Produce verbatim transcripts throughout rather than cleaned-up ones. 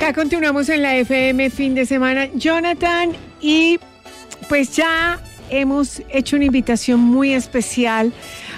Acá continuamos en la F M fin de semana, Jonathan, y pues ya hemos hecho una invitación muy especial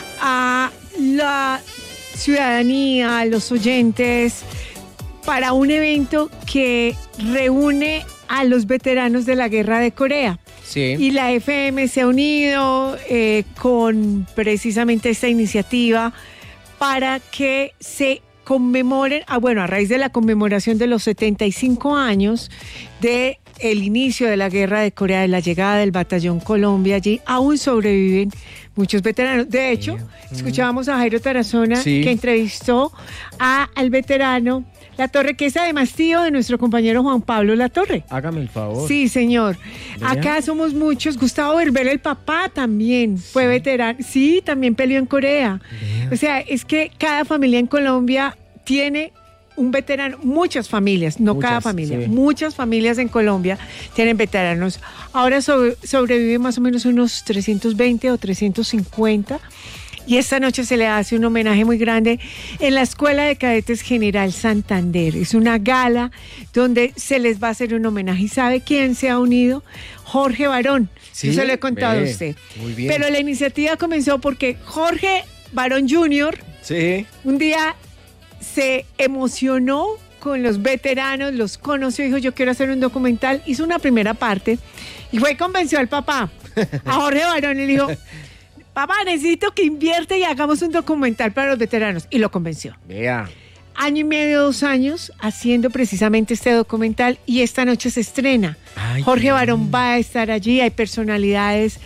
a la ciudadanía, a los oyentes, para un evento que reúne a los veteranos de la Guerra de Corea. Sí. Y la F M se ha unido eh, con precisamente esta iniciativa para que se conmemoren, ah, bueno, a raíz de la conmemoración de los setenta y cinco años de el inicio de la Guerra de Corea, de la llegada del Batallón Colombia, allí aún sobreviven muchos veteranos. De hecho, sí. escuchábamos a Jairo Tarazona, sí. que entrevistó a, al veterano Latorre, que es además tío de nuestro compañero Juan Pablo Latorre. Hágame el favor. Sí, señor. ¿Vea? Acá somos muchos. Gustavo Berbera, el papá, también fue sí. veterano. Sí, también peleó en Corea. ¿Vea? O sea, es que cada familia en Colombia tiene un veterano, muchas familias, no muchas, cada familia, sí. muchas familias en Colombia tienen veteranos. Ahora sobre, sobreviven más o menos unos trescientos veinte o trescientos cincuenta. Y esta noche se le hace un homenaje muy grande en la Escuela de Cadetes General Santander. Es una gala donde se les va a hacer un homenaje. ¿Y sabe quién se ha unido? Jorge Barón. Sí, yo se lo he contado ve, a usted. Muy bien. Pero la iniciativa comenzó porque Jorge Barón junior sí. un día se emocionó con los veteranos, los conoció, dijo, yo quiero hacer un documental. Hizo una primera parte y fue y convenció al papá, a Jorge Barón, y le dijo... Papá, necesito que invierte y hagamos un documental para los veteranos. Y lo convenció. Vea. Año y medio, dos años, haciendo precisamente este documental y esta noche se estrena. Ay, Jorge Barón va a estar allí, hay personalidades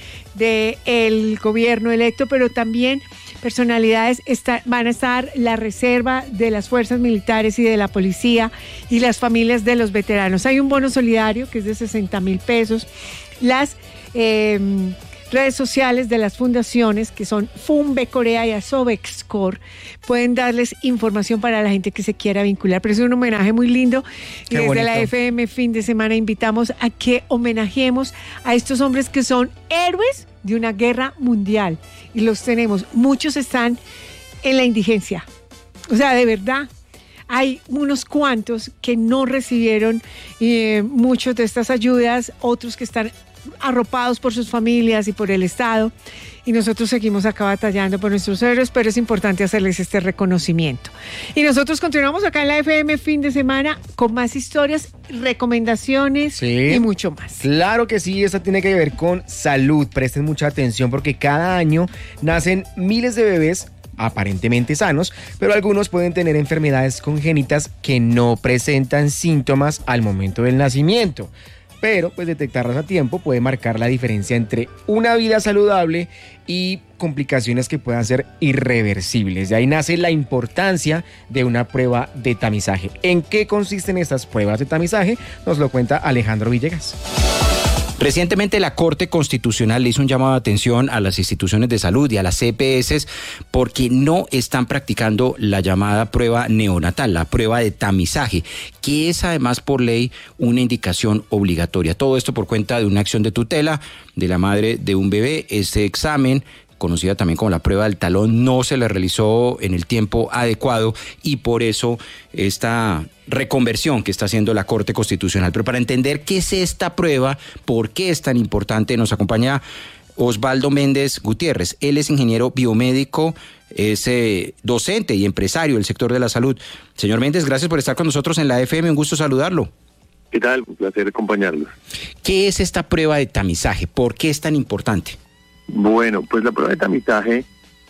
del gobierno electo, pero también personalidades, está, van a estar la reserva de las fuerzas militares y de la policía y las familias de los veteranos. Hay un bono solidario que es de sesenta mil pesos. Las... Eh, redes sociales de las fundaciones que son Funbe Corea y Asobexcor pueden darles información para la gente que se quiera vincular, pero es un homenaje muy lindo. Qué y desde bonito. La F M fin de semana invitamos a que homenajemos a estos hombres que son héroes de una guerra mundial y los tenemos, muchos están en la indigencia, o sea, de verdad. Hay unos cuantos que no recibieron eh, muchas de estas ayudas, otros que están arropados por sus familias y por el Estado, y nosotros seguimos acá batallando por nuestros héroes, pero es importante hacerles este reconocimiento. Y nosotros continuamos acá en la F M fin de semana con más historias, recomendaciones sí. y mucho más. Claro que sí, esto tiene que ver con salud. Presten mucha atención porque cada año nacen miles de bebés aparentemente sanos, pero algunos pueden tener enfermedades congénitas que no presentan síntomas al momento del nacimiento. Pero pues detectarlas a tiempo puede marcar la diferencia entre una vida saludable y complicaciones que puedan ser irreversibles. De ahí nace la importancia de una prueba de tamizaje. ¿En qué consisten estas pruebas de tamizaje? Nos lo cuenta Alejandro Villegas. Recientemente la Corte Constitucional le hizo un llamado de atención a las instituciones de salud y a las E P S porque no están practicando la llamada prueba neonatal, la prueba de tamizaje, que es además por ley una indicación obligatoria. Todo esto por cuenta de una acción de tutela de la madre de un bebé. Este examen, conocida también como la prueba del talón, no se le realizó en el tiempo adecuado y por eso esta reconversión que está haciendo la Corte Constitucional. Pero para entender qué es esta prueba, por qué es tan importante, nos acompaña Osvaldo Méndez Gutiérrez. Él es ingeniero biomédico, es eh, docente y empresario del sector de la salud. Señor Méndez, gracias por estar con nosotros en la F M, un gusto saludarlo. ¿Qué tal? Un placer acompañarlos. ¿Qué es esta prueba de tamizaje? ¿Por qué es tan importante? Bueno, pues la prueba de tamizaje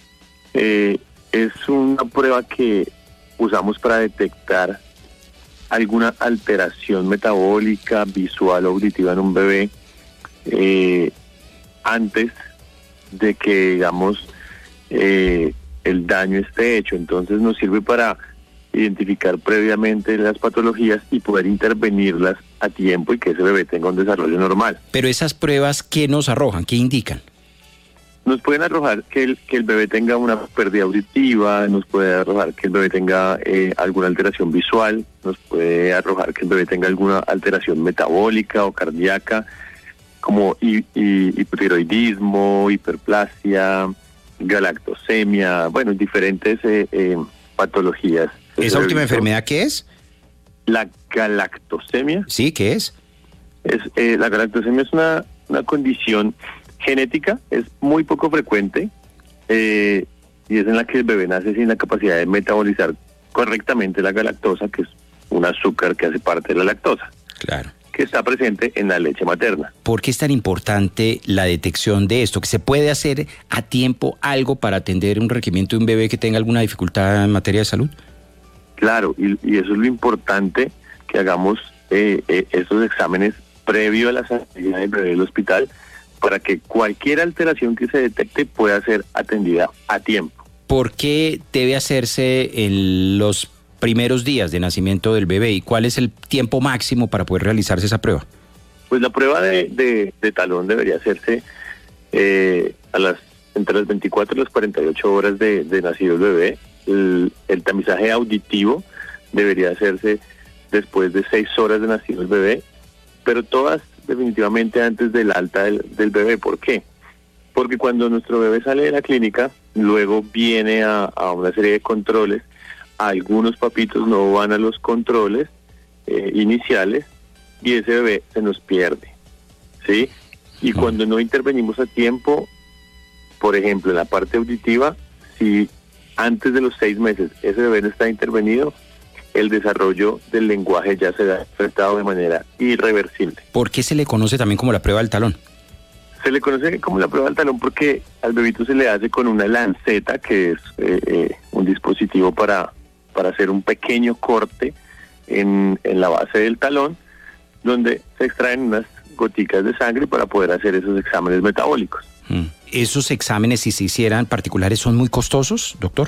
eh, es una prueba que usamos para detectar alguna alteración metabólica, visual o auditiva en un bebé eh, antes de que, digamos, eh, el daño esté hecho. Entonces nos sirve para identificar previamente las patologías y poder intervenirlas a tiempo y que ese bebé tenga un desarrollo normal. Pero esas pruebas, ¿qué nos arrojan? ¿Qué indican? Nos pueden arrojar que el, que el bebé tenga una pérdida auditiva, nos puede arrojar que el bebé tenga eh, alguna alteración visual, nos puede arrojar que el bebé tenga alguna alteración metabólica o cardíaca, como hi, hi, hipotiroidismo, hiperplasia, galactosemia, bueno, diferentes eh, eh, patologías. ¿Esa última enfermedad qué es? la galactosemia. Sí, ¿qué es? Es, eh, la galactosemia es una, una condición genética, es muy poco frecuente eh, y es en la que el bebé nace sin la capacidad de metabolizar correctamente la galactosa, que es un azúcar que hace parte de la lactosa. Claro. Que está presente en la leche materna. ¿Por qué es tan importante la detección de esto? ¿Que se puede hacer a tiempo algo para atender un requerimiento de un bebé que tenga alguna dificultad en materia de salud? Claro, y, y eso es lo importante, que hagamos eh, eh, esos exámenes previo a la salida del bebé del hospital para que cualquier alteración que se detecte pueda ser atendida a tiempo. ¿Por qué debe hacerse en los primeros días de nacimiento del bebé y cuál es el tiempo máximo para poder realizarse esa prueba? Pues la prueba de, de, de talón debería hacerse eh, a las entre las veinticuatro y las cuarenta y ocho horas de, de nacido el bebé. El, el tamizaje auditivo debería hacerse después de seis horas de nacido el bebé, pero todas definitivamente antes del alta del, del bebé. ¿Por qué? Porque cuando nuestro bebé sale de la clínica, luego viene a, a una serie de controles. Algunos papitos no van a los controles eh, iniciales y ese bebé se nos pierde, ¿sí? Y cuando no intervenimos a tiempo, por ejemplo, en la parte auditiva, si antes de los seis meses ese bebé no está intervenido, el desarrollo del lenguaje ya se ha afectado de manera irreversible. ¿Por qué se le conoce también como la prueba del talón? Se le conoce como la prueba del talón porque al bebito se le hace con una lanceta, que es eh, eh, un dispositivo para... para hacer un pequeño corte en, en la base del talón, donde se extraen unas goticas de sangre para poder hacer esos exámenes metabólicos. Mm. ¿Esos exámenes, si se hicieran particulares, son muy costosos, doctor?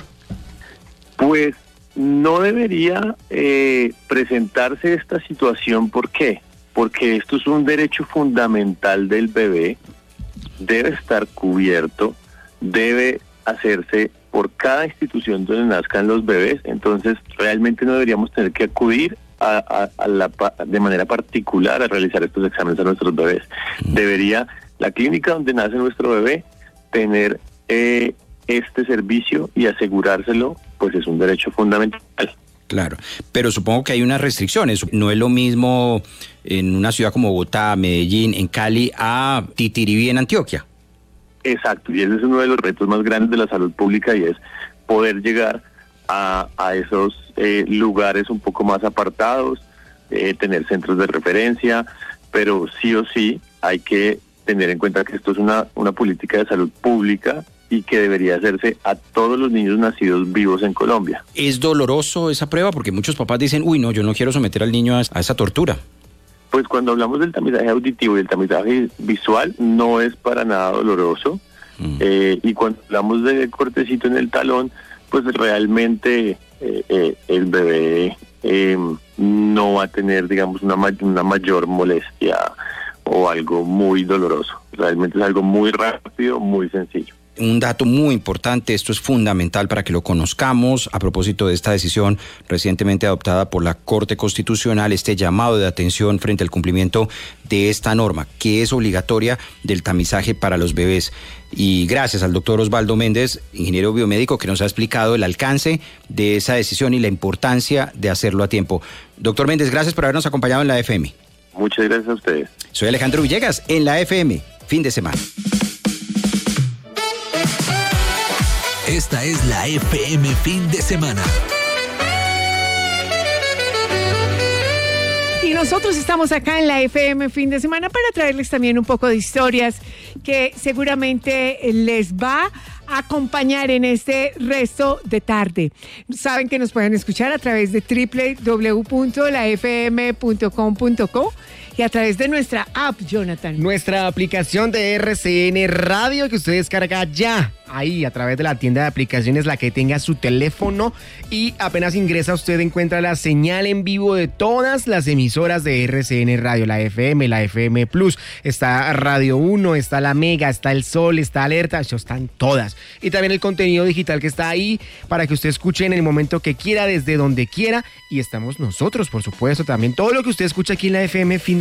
Pues no debería eh, presentarse esta situación. ¿Por qué? Porque esto es un derecho fundamental del bebé, debe estar cubierto, debe hacerse por cada institución donde nazcan los bebés, entonces realmente no deberíamos tener que acudir a, a, a la, de manera particular a realizar estos exámenes a nuestros bebés. Debería la clínica donde nace nuestro bebé tener eh, este servicio y asegurárselo, pues es un derecho fundamental. Claro, pero supongo que hay unas restricciones. No es lo mismo en una ciudad como Bogotá, Medellín, en Cali, a Titiribí en Antioquia. Exacto, y ese es uno de los retos más grandes de la salud pública, y es poder llegar a, a esos eh, lugares un poco más apartados, eh, tener centros de referencia, pero sí o sí hay que tener en cuenta que esto es una, una política de salud pública y que debería hacerse a todos los niños nacidos vivos en Colombia. ¿Es doloroso esa prueba? Porque muchos papás dicen, uy, no, yo no quiero someter al niño a, a esa tortura. Pues cuando hablamos del tamizaje auditivo y el tamizaje visual, no es para nada doloroso. Mm. Eh, y cuando hablamos del cortecito en el talón, pues realmente eh, eh, el bebé eh, no va a tener, digamos, una, ma- una mayor molestia o algo muy doloroso. Realmente es algo muy rápido, muy sencillo. Un dato muy importante, esto es fundamental para que lo conozcamos a propósito de esta decisión recientemente adoptada por la Corte Constitucional, este llamado de atención frente al cumplimiento de esta norma, que es obligatoria del tamizaje para los bebés. Y gracias al doctor Osvaldo Méndez, ingeniero biomédico, que nos ha explicado el alcance de esa decisión y la importancia de hacerlo a tiempo. Doctor Méndez, gracias por habernos acompañado en la F M. Muchas gracias a ustedes. Soy Alejandro Villegas en la F M, fin de semana. Esta es la F M Fin de Semana. Y nosotros estamos acá en la F M Fin de Semana para traerles también un poco de historias que seguramente les va a acompañar en este resto de tarde. Saben que nos pueden escuchar a través de doble u doble u doble u punto la f m punto com punto co y a través de nuestra app, Jonathan. Nuestra aplicación de R C N Radio que usted descarga ya ahí a través de la tienda de aplicaciones, la que tenga su teléfono, y apenas ingresa usted encuentra la señal en vivo de todas las emisoras de R C N Radio, la F M, la F M Plus, está Radio uno, está La Mega, está El Sol, está Alerta, eso están todas. Y también el contenido digital que está ahí para que usted escuche en el momento que quiera, desde donde quiera, y estamos nosotros, por supuesto, también todo lo que usted escucha aquí en la F M Fin de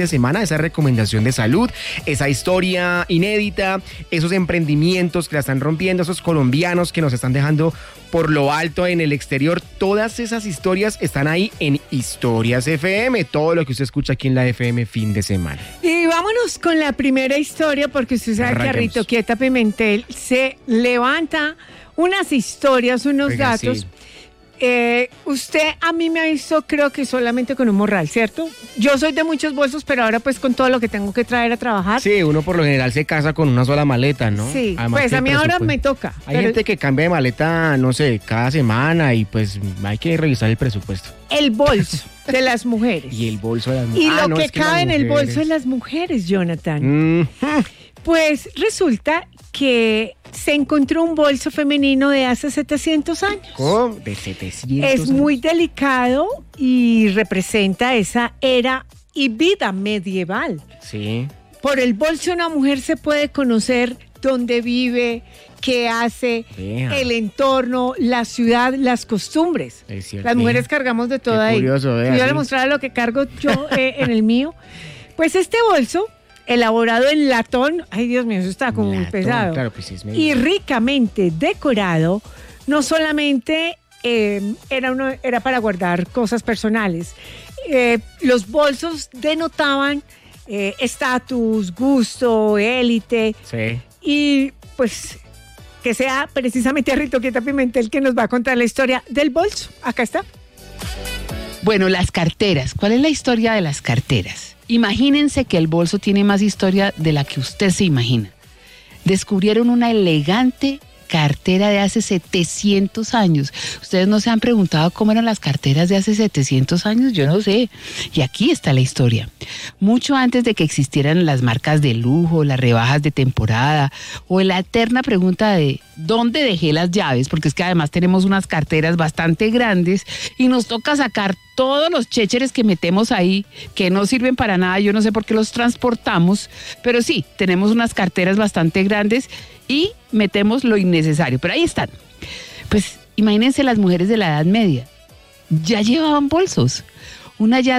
de semana, esa recomendación de salud, esa historia inédita, esos emprendimientos que la están rompiendo, esos colombianos que nos están dejando por lo alto en el exterior. Todas esas historias están ahí en Historias F M, todo lo que usted escucha aquí en la F M fin de semana. Y vámonos con la primera historia, porque usted sabe Arranquemos. que a Rito Quieta Pimentel se levanta unas historias, unos Oiga, datos. sí. Eh, usted a mí me ha visto, creo que solamente con un morral, ¿cierto? Yo soy de muchos bolsos, pero ahora pues con todo lo que tengo que traer a trabajar. Sí, uno por lo general se casa con una sola maleta, ¿no? Sí, Además pues que a mí el ahora presupuesto- me toca. Hay pero gente que cambia de maleta, no sé, cada semana y pues hay que revisar el presupuesto. el bolso de las mujeres. Y el bolso de las Y mujeres. lo Ah, no, que es las cabe en el bolso de mujeres- las mujeres, Jonathan. Mm, Pues resulta que se encontró un bolso femenino de hace setecientos años. ¿cómo? De setecientos. Es muy delicado y representa esa era y vida medieval. Sí. Por el bolso de una mujer se puede conocer dónde vive, qué hace, Vea. el entorno, la ciudad, las costumbres. Es cierto. Las mujeres cargamos de todo Qué ahí. curioso, vea, Si yo sí. le mostrara lo que cargo yo eh, en el mío. Pues este bolso, elaborado en latón, ay Dios mío, eso está como muy Latón, pesado. claro, pues sí es medio- Y ricamente decorado, no solamente eh, era, uno, era para guardar cosas personales. Eh, los bolsos denotaban eh, estatus, gusto, élite, Sí. y pues que sea precisamente Rito Quieta Pimentel que nos va a contar la historia del bolso. Acá está. Bueno, las carteras. ¿Cuál es la historia de las carteras? Imagínense que el bolso tiene más historia de la que usted se imagina. Descubrieron una elegante cartera de hace setecientos años. ¿Ustedes no se han preguntado cómo eran las carteras de hace setecientos años? Yo no sé. Y aquí está la historia. Mucho antes de que existieran las marcas de lujo, las rebajas de temporada o la eterna pregunta de ¿dónde dejé las llaves? Porque es que además tenemos unas carteras bastante grandes y nos toca sacar todos los chécheres que metemos ahí, que no sirven para nada. Yo no sé por qué los transportamos, pero sí, tenemos unas carteras bastante grandes y metemos lo innecesario, pero ahí están. Pues imagínense las mujeres de la Edad Media, ya llevaban bolsos. Una ya